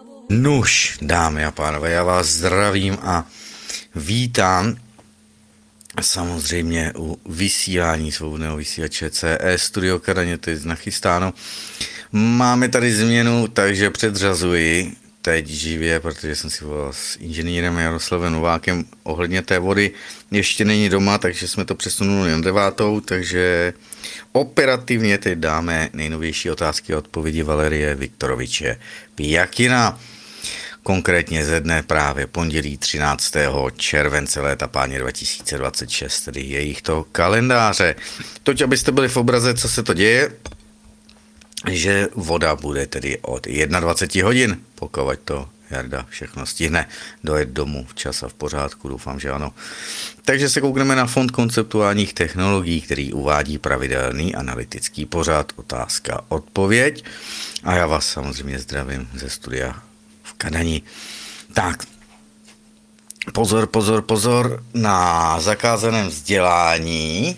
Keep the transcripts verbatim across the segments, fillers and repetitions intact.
Nuž, dámy a pánové, já vás zdravím a vítám samozřejmě u vysílání svobodného vysílače C E Studio Kadaně, to je nachystáno. Máme tady změnu, takže předřazuji teď živě, protože jsem si volal s inženýrem Jaroslavem Novákem ohledně té vody. Ještě není doma, takže jsme to přesunuli na devátou, takže operativně teď dáme nejnovější otázky a odpovědi Valerie Viktoroviče Pjakina. Konkrétně ze dne právě pondělí třináctého července léta páně dva tisíce dvacet šest, tedy jejich to kalendáře. Toť, abyste byli v obraze, co se to děje, že voda bude tedy od dvacet jedna hodin, pokud to Jarda všechno stihne dojet domů včas a v pořádku, doufám, že ano. Takže se koukneme na Fond konceptuálních technologií, který uvádí pravidelný analytický pořad otázka odpověď. A já vás samozřejmě zdravím ze studia v Kadani. Tak, pozor, pozor, pozor, na zakázaném vzdělání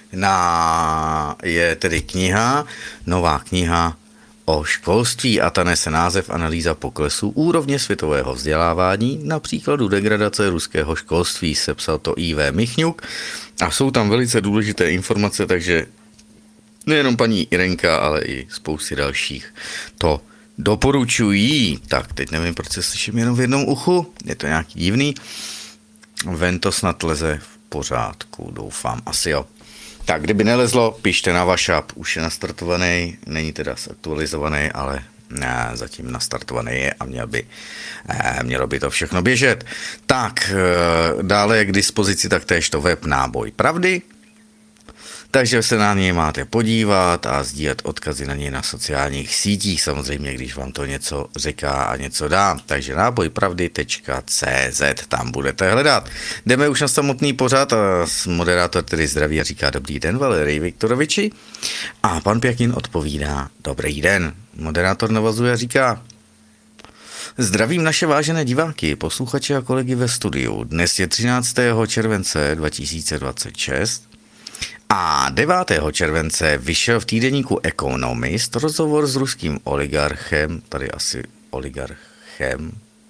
na, je tedy kniha, nová kniha o školství a ta nese název Analýza poklesu úrovně světového vzdělávání na příkladu degradace ruského školství, sepsal to I V Michňuk a jsou tam velice důležité informace, takže nejenom paní Irenka, ale i spousty dalších to doporučují. Tak, teď nevím, proč se slyším jenom v jednom uchu, je to nějaký divný. Ven to snad leze v pořádku, doufám, asi jo. Tak, kdyby nelezlo, pište na Vašap, už je nastartovaný, není teda zaktualizovaný, ale ne, zatím nastartovaný je a měl by, ne, mělo by to všechno běžet. Tak, dále je k dispozici taktéž to web Náboj pravdy, takže se na něj máte podívat a sdílet odkazy na něj na sociálních sítích, samozřejmě, když vám to něco říká a něco dá. Takže nábojpravdy tečka cé zet, tam budete hledat. Jdeme už na samotný pořad a moderátor tedy zdraví a říká dobrý den Valerii Viktoroviči a pan Pjakin odpovídá dobrý den. Moderátor navazuje a říká: zdravím naše vážené diváky, posluchače a kolegy ve studiu. Dnes je třináctého července dva tisíce dvacet šest a devátého července vyšel v týdeníku Economist rozhovor s ruským oligarchem, tady asi oligarchem,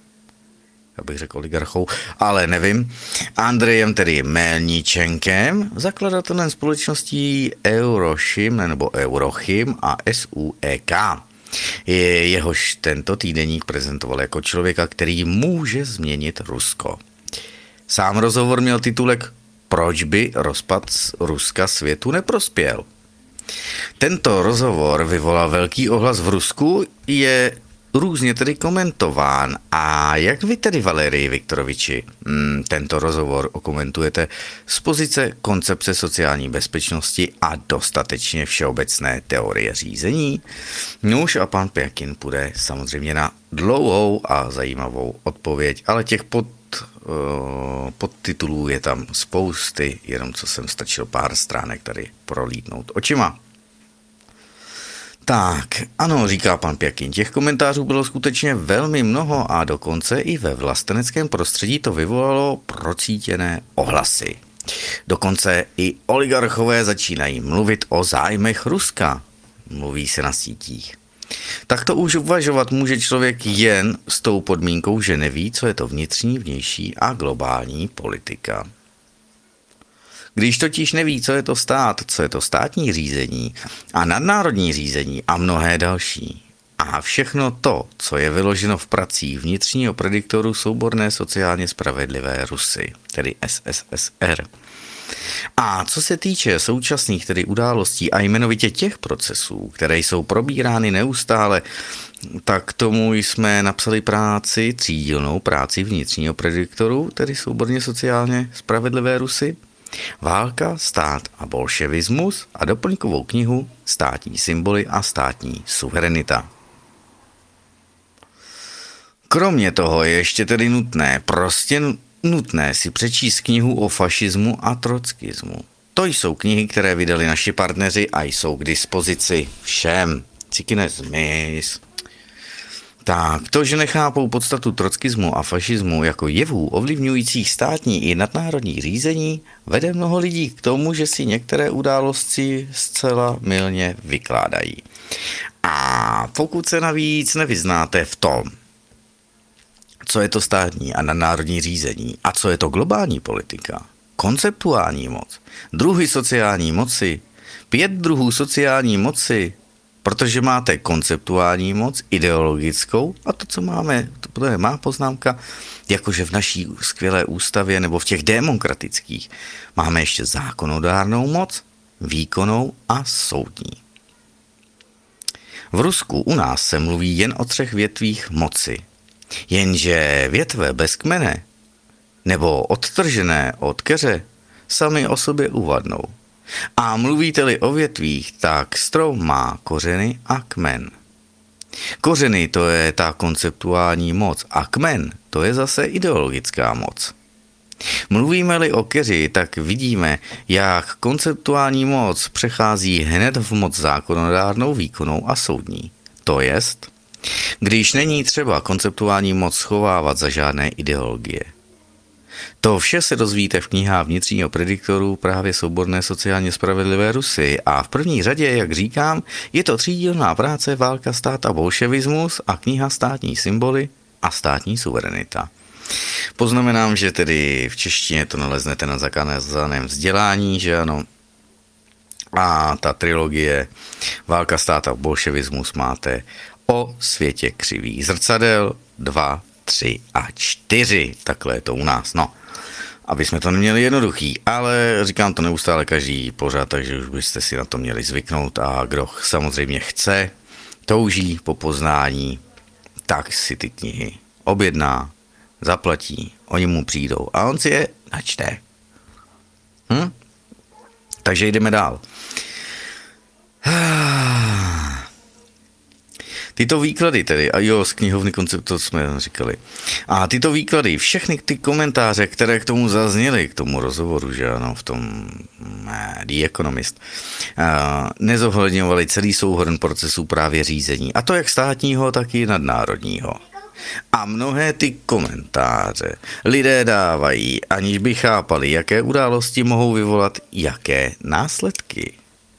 já bych řekl oligarchou, ale nevím, Andrejem tedy Melničenkem, zakladatelem společností Eurochim nebo Eurochim a S U E K. Je, jehož tento týdeník prezentoval jako člověka, který může změnit Rusko. Sám rozhovor měl titulek Proč by rozpad Ruska světu neprospěl? Tento rozhovor vyvolal velký ohlas v Rusku, je různě tedy komentován. A jak vy tedy, Valerii Viktoroviči, hmm, tento rozhovor okomentujete z pozice koncepce sociální bezpečnosti a dostatečně všeobecné teorie řízení? Nuž a pan Pjakin půjde samozřejmě na dlouhou a zajímavou odpověď, ale těch pod podtitulů je tam spousty, jenom co jsem stačil pár stránek tady prolítnout očima. Tak, ano, říká pan Pjakin, těch komentářů bylo skutečně velmi mnoho a dokonce i ve vlasteneckém prostředí to vyvolalo procítěné ohlasy. Dokonce i oligarchové začínají mluvit o zájmech Ruska, mluví se na sítích. Tak to už uvažovat může člověk jen s tou podmínkou, že neví, co je to vnitřní, vnější a globální politika. Když totiž neví, co je to stát, co je to státní řízení a nadnárodní řízení a mnohé další, a všechno to, co je vyloženo v pracích vnitřního prediktoru souborné sociálně spravedlivé Rusy, tedy S S S R. A co se týče současných tedy událostí a jmenovitě těch procesů, které jsou probírány neustále, tak k tomu jsme napsali práci, třídílnou práci vnitřního prediktoru, tedy souborně sociálně spravedlivé Rusy, Válka, stát a bolševismus a doplňkovou knihu Státní symboly a státní suverenita. Kromě toho je ještě tedy nutné, prostě nutné si přečíst knihu o fašismu a trockismu. To jsou knihy, které vydali naši partneři a jsou k dispozici všem. Cikine zmys. Tak, to, že nechápou podstatu trockismu a fašismu jako jevů ovlivňujících státní i nadnárodní řízení, vede mnoho lidí k tomu, že si některé události zcela mylně vykládají. A pokud se navíc nevyznáte v tom, Co je to státní a nadnárodní řízení? A co je to globální politika? Konceptuální moc, druhy sociální moci, pět druhů sociální moci, protože máte konceptuální moc, ideologickou a to, co máme, to je má poznámka, jakože v naší skvělé ústavě nebo v těch demokratických máme ještě zákonodárnou moc, výkonnou a soudní. V Rusku u nás se mluví jen o třech větvích moci, jenže větve bez kmene nebo odtržené od keře sami o sobě uvadnou. A mluvíte-li o větvích, tak strom má kořeny a kmen. Kořeny to je ta konceptuální moc a kmen to je zase ideologická moc. Mluvíme-li o keři, tak vidíme, jak konceptuální moc přechází hned v moc zákonodárnou, výkonnou a soudní. To jest, když není třeba konceptuální moc schovávat za žádné ideologie. To vše se dozvíte v knihách Vnitřního prediktoru právě Souborné sociálně spravedlivé Rusy a v první řadě, jak říkám, je to třídílná práce Válka, stát a bolševismus a kniha Státní symboly a státní suverenita. Poznamenám, že tedy v češtině to naleznete na zakázaném vzdělání, že ano. A ta trilogie Válka, stát a bolševismus máte o světě křivých zrcadel dva, tři a čtyři. Takhle je to u nás, no. Aby jsme to neměli jednoduchý, ale říkám to neustále každý pořád, takže už byste si na to měli zvyknout a kdo samozřejmě chce, touží po poznání, tak si ty knihy objedná, zaplatí, oni mu přijdou a on si je načte. Hm? Takže jdeme dál. Tyto výklady tedy, a jo, z knihovny koncept, to jsme říkali. A tyto výklady, všechny ty komentáře, které k tomu zazněly, k tomu rozhovoru, že ano, v tom The Economist, nezohledňovali celý souhrn procesů právě řízení, a to jak státního, tak i nadnárodního. A mnohé ty komentáře lidé dávají, aniž by chápali, jaké události mohou vyvolat jaké následky.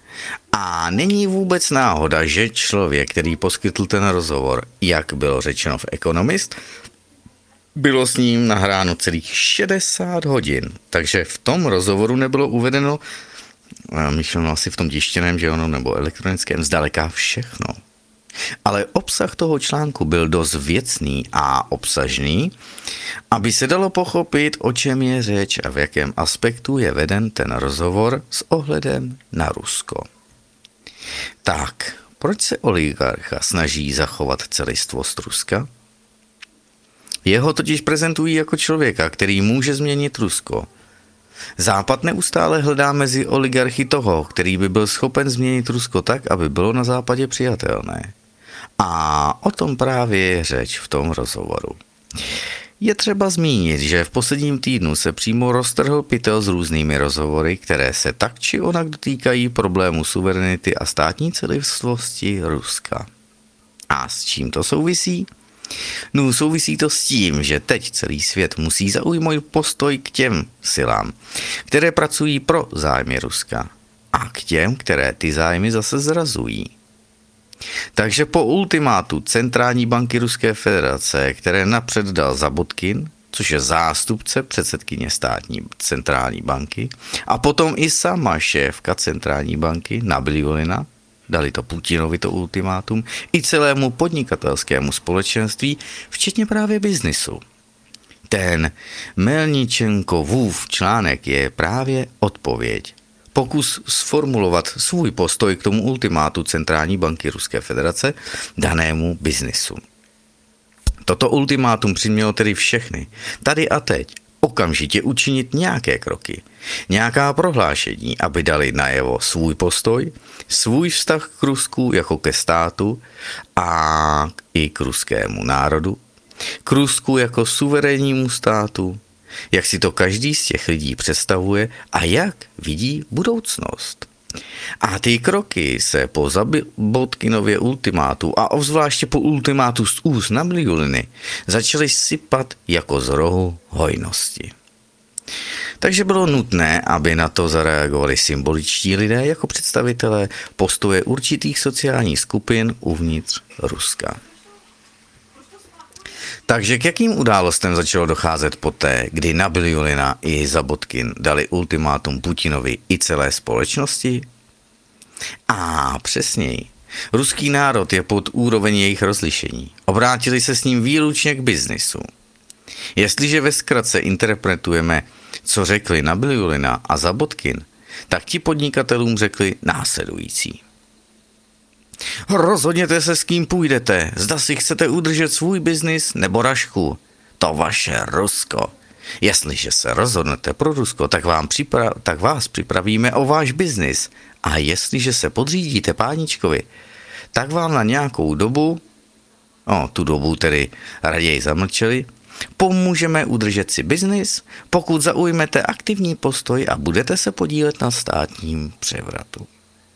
A není vůbec náhoda, že člověk, který poskytl ten rozhovor, jak bylo řečeno v Economist, bylo s ním nahráno celých šedesát hodin. Takže v tom rozhovoru nebylo uvedeno, myšleno asi v tom tištěném, že ono, nebo elektronickém, zdaleka všechno. Ale obsah toho článku byl dost věcný a obsažný, aby se dalo pochopit, o čem je řeč a v jakém aspektu je veden ten rozhovor s ohledem na Rusko. Tak, proč se oligarcha snaží zachovat celistvost Ruska? Jeho totiž prezentují jako člověka, který může změnit Rusko. Západ neustále hledá mezi oligarchy toho, který by byl schopen změnit Rusko tak, aby bylo na západě přijatelné. A o tom právě je řeč v tom rozhovoru. Je třeba zmínit, že v posledním týdnu se přímo roztrhl pytel s různými rozhovory, které se tak či onak dotýkají problému suverenity a státní celistvosti Ruska. A s čím to souvisí? No, souvisí to s tím, že teď celý svět musí zaujmout postoj k těm silám, které pracují pro zájmy Ruska a k těm, které ty zájmy zase zrazují. Takže po ultimátu Centrální banky Ruské federace, které napřed dal Zabotkin, což je zástupce předsedkyně státní centrální banky, a potom i sama šéfka centrální banky Nabilivolina, dali to Putinovi to ultimátum, i celému podnikatelskému společenství, včetně právě biznisu. Ten Melničenkovův článek je právě odpověď. Pokus sformulovat svůj postoj k tomu ultimátu Centrální banky Ruské federace danému biznisu. Toto ultimátum přimělo tedy všechny, tady a teď, okamžitě učinit nějaké kroky, nějaká prohlášení, aby dali najevo svůj postoj, svůj vztah k Rusku jako ke státu a i k ruskému národu, k Rusku jako suverénnímu státu, jak si to každý z těch lidí představuje a jak vidí budoucnost. A ty kroky se po Zabotkinově ultimátu a obzvláště po ultimátu z úst Nabilivoliny začaly sypat jako z rohu hojnosti. Takže bylo nutné, aby na to zareagovali symboličtí lidé jako představitelé postoje určitých sociálních skupin uvnitř Ruska. Takže k jakým událostem začalo docházet poté, kdy Nabiullina i Zabotkin dali ultimátum Putinovi i celé společnosti? A přesněji, ruský národ je pod úroveň jejich rozlišení. Obrátili se s ním výlučně k biznisu. Jestliže ve zkratce interpretujeme, co řekli Nabiullina a Zabotkin, tak ti podnikatelům řekli následující. Rozhodněte se, s kým půjdete, zda si chcete udržet svůj biznis nebo Rašku. To vaše Rusko. Jestliže se rozhodnete pro Rusko, tak, vám připra- tak vás připravíme o váš biznis. A jestliže se podřídíte páničkovi, tak vám na nějakou dobu, o tu dobu tedy raději zamlčeli, pomůžeme udržet si biznis, pokud zaujmete aktivní postoj a budete se podílet na státním převratu.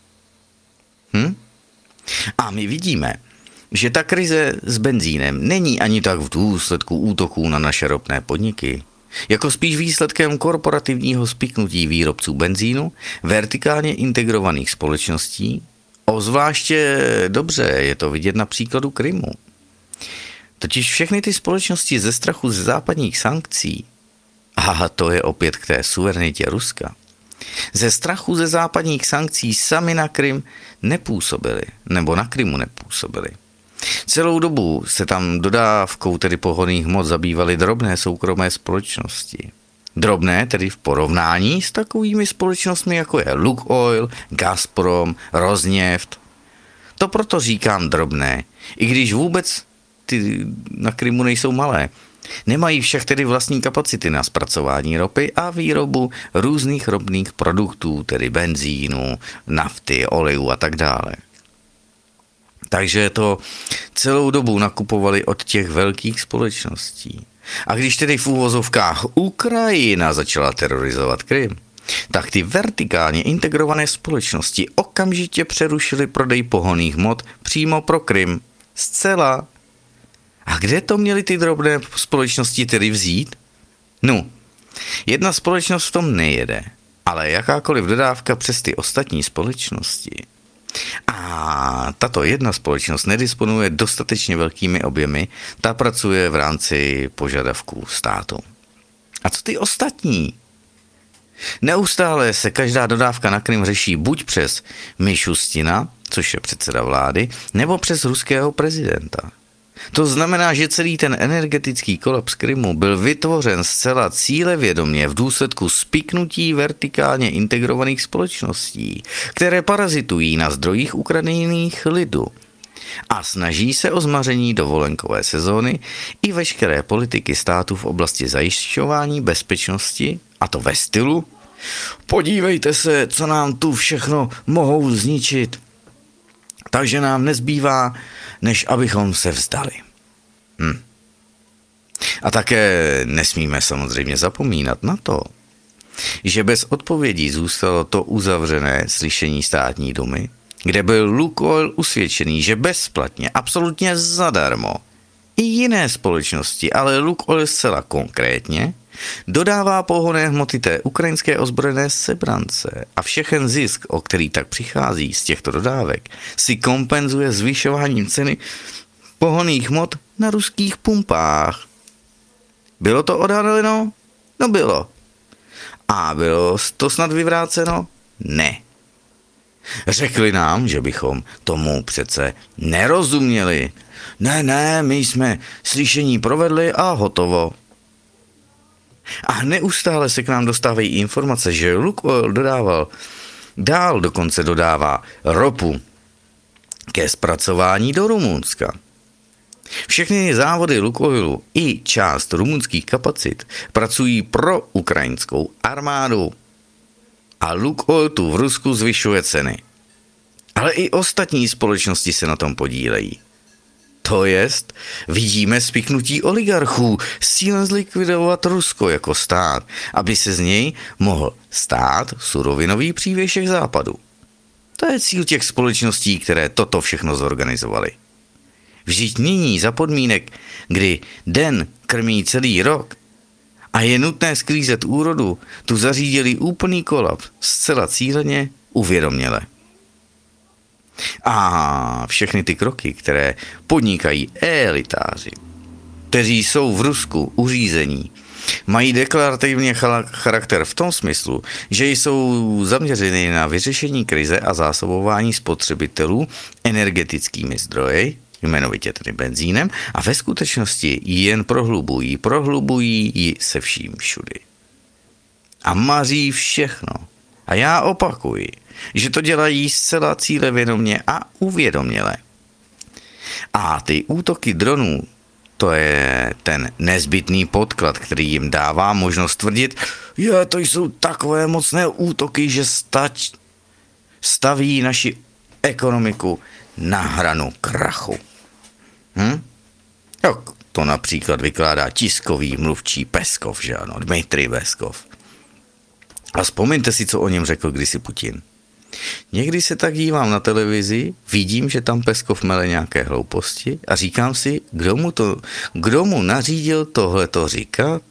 Hm? A my vidíme, že ta krize s benzínem není ani tak v důsledku útoků na naše ropné podniky, jako spíš výsledkem korporativního spiknutí výrobců benzínu, vertikálně integrovaných společností, obzvláště dobře je to vidět na příkladu Krymu. Totiž všechny ty společnosti ze strachu ze západních sankcí, a to je opět k té suverenitě Ruska, ze strachu ze západních sankcí sami na Krym nepůsobili, nebo na Krymu nepůsobili. Celou dobu se tam dodávkou tedy pohonných hmot zabývaly drobné soukromé společnosti. Drobné tedy v porovnání s takovými společnostmi, jako je Lukoil, Gazprom, Rosneft. To proto říkám drobné, i když vůbec ty na Krymu nejsou malé. Nemají však tedy vlastní kapacity na zpracování ropy a výrobu různých ropných produktů, tedy benzínu, nafty, olejů a tak dále. Takže to celou dobu nakupovali od těch velkých společností. A když tedy v úvozovkách Ukrajina začala terorizovat Krym, tak ty vertikálně integrované společnosti okamžitě přerušily prodej pohonných hmot přímo pro Krym. Zcela. A kde to měly ty drobné společnosti tedy vzít? No, jedna společnost v tom nejede, ale jakákoliv dodávka přes ty ostatní společnosti. A tato jedna společnost nedisponuje dostatečně velkými objemy, ta pracuje v rámci požadavků státu. A co ty ostatní? Neustále se každá dodávka na Krym řeší buď přes Mišustina, což je předseda vlády, nebo přes ruského prezidenta. To znamená, že celý ten energetický kolaps Krymu byl vytvořen zcela cílevědomě v důsledku spiknutí vertikálně integrovaných společností, které parazitují na zdrojích ukradených lidu a snaží se o zmaření dovolenkové sezóny i veškeré politiky státu v oblasti zajišťování bezpečnosti, a to ve stylu podívejte se, co nám tu všechno mohou zničit. Takže nám nezbývá, než abychom se vzdali. Hm. A také nesmíme samozřejmě zapomínat na to, že bez odpovědí zůstalo to uzavřené slyšení státní dumy, kde byl Lukoil usvědčený, že bezplatně, absolutně zadarmo, i jiné společnosti, ale Lukoil zcela konkrétně, dodává pohonné hmoty té ukrajinské ozbrojené sebrance a všechen zisk, o který tak přichází z těchto dodávek, si kompenzuje zvyšováním ceny pohonných hmot na ruských pumpách. Bylo to odhaleno? No bylo. A bylo to snad vyvráceno? Ne. Řekli nám, že bychom tomu přece nerozuměli. Ne, ne, my jsme slyšení provedli a hotovo. A neustále se k nám dostávají informace, že Lukoil dodával, dál dokonce dodává ropu ke zpracování do Rumunska. Všechny závody Lukoilu i část rumunských kapacit pracují pro ukrajinskou armádu. A Lukoil tu v Rusku zvyšuje ceny. Ale i ostatní společnosti se na tom podílejí. To jest, vidíme spiknutí oligarchů s cílem zlikvidovat Rusko jako stát, aby se z něj mohl stát surovinový přívěšek západu. To je cíl těch společností, které toto všechno zorganizovaly. Vždyť nyní za podmínek, kdy den krmí celý rok a je nutné sklízet úrodu, tu zařídili úplný kolaps, zcela cíleně, uvědoměle. A všechny ty kroky, které podnikají elitáři, kteří jsou v Rusku uřízení, mají deklarativně charakter v tom smyslu, že jsou zaměřeny na vyřešení krize a zásobování spotřebitelů energetickými zdroji, jmenovitě tedy benzínem, a ve skutečnosti ji jen prohlubují, prohlubují ji se vším všudy. A maří všechno. A já opakuji, že to dělají zcela cílevědomě a uvědoměle. A ty útoky dronů, to je ten nezbytný podklad, který jim dává možnost tvrdit, že to jsou takové mocné útoky, že stač, staví naši ekonomiku na hranu krachu. Hm? Jak to například vykládá tiskový mluvčí Peskov, že ano, Dmitrij Peskov. A vzpomeňte si, co o něm řekl kdysi Putin. Někdy se tak dívám na televizi, vidím, že tam Peskov mele nějaké hlouposti a říkám si, kdo mu, to, kdo mu nařídil tohleto říkat?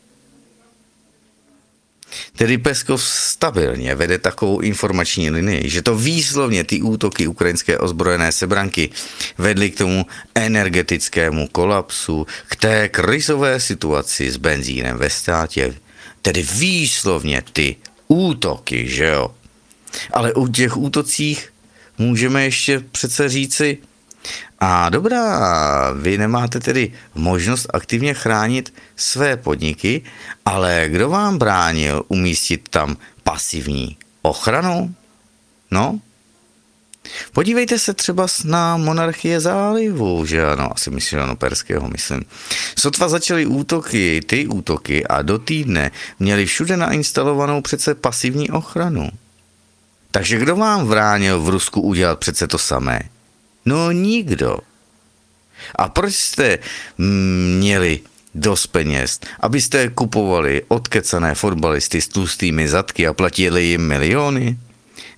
Tedy Peskov stabilně vede takovou informační linii, že to výslovně ty útoky ukrajinské ozbrojené sebranky vedly k tomu energetickému kolapsu, k té krizové situaci s benzínem ve státě. Tedy výslovně ty útoky, že jo? Ale u těch útocích můžeme ještě přece říci, a dobrá, vy nemáte tedy možnost aktivně chránit své podniky, ale kdo vám bránil umístit tam pasivní ochranu? No, podívejte se třeba na monarchie zálivu, že ano, asi myslím, že ano, perského, myslím. Sotva začaly útoky, ty útoky a do týdne měli všude nainstalovanou přece pasivní ochranu. Takže kdo vám bránil v Rusku udělat přece to samé? No nikdo. A proč jste měli dost peněz, abyste kupovali odkecané fotbalisty s tlustými zadky a platili jim miliony?